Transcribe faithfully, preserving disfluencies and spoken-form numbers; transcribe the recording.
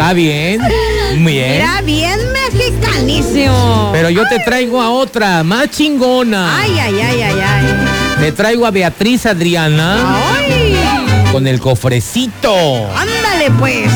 Ah, bien. Bien. Mira, bien mexicanísimo. Pero yo te traigo a otra, más chingona. Ay, ay, ay, ay, ay. Te traigo a Beatriz Adriana. Ay. Con el cofrecito. Ándale, pues.